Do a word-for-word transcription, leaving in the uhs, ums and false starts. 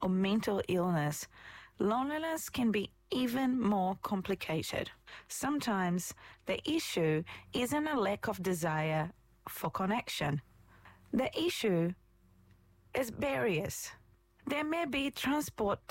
or mental illness, loneliness can be even more complicated. Sometimes the issue isn't a lack of desire for connection. The issue is barriers. There may be transport